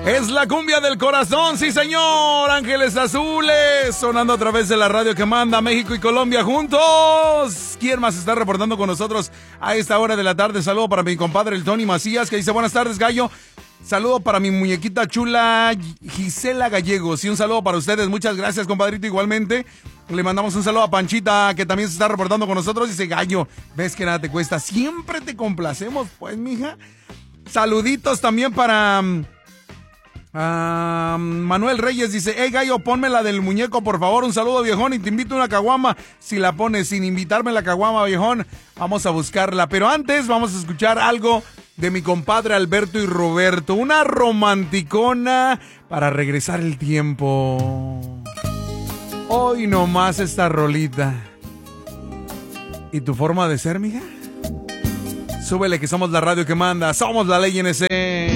Es la cumbia del corazón, sí señor. Ángeles Azules, sonando a través de la radio que manda México y Colombia juntos. ¿Quién más está reportando con nosotros a esta hora de la tarde? Saludo para mi compadre el Tony Macías, que dice buenas tardes, gallo. Saludo para mi muñequita chula Gisela Gallegos y un saludo para ustedes. Muchas gracias, compadrito, igualmente. Le mandamos un saludo a Panchita, que también se está reportando con nosotros. Dice, gallo, ves que nada te cuesta, siempre te complacemos, pues, mija. Saluditos también para Manuel Reyes, dice, hey, gallo, ponme la del muñeco, por favor. Un saludo, viejón, y te invito a una caguama. Si la pones sin invitarme la caguama, viejón, vamos a buscarla. Pero antes vamos a escuchar algo de mi compadre Alberto y Roberto, una romanticona para regresar el tiempo. Hoy nomás esta rolita. ¿Y tu forma de ser, mija? Súbele que somos la radio que manda, somos la ley NC.